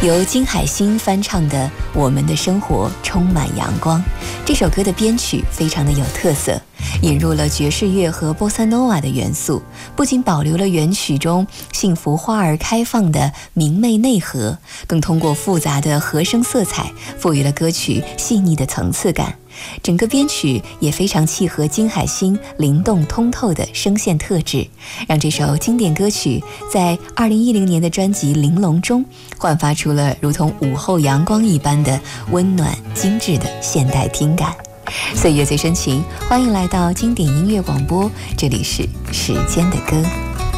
由金海心翻唱的《我们的生活充满阳光》，这首歌的编曲非常的有特色，引入了爵士乐和波萨诺瓦的元素，不仅保留了原曲中幸福花儿开放的明媚内核，更通过复杂的和声色彩赋予了歌曲细腻的层次感。整个编曲也非常契合金海心灵动通透的声线特质，让这首经典歌曲在2010年的专辑《玲珑》中焕发出了如同午后阳光一般的温暖精致的现代听感。岁月最深情，欢迎来到经典音乐广播，这里是时间的歌。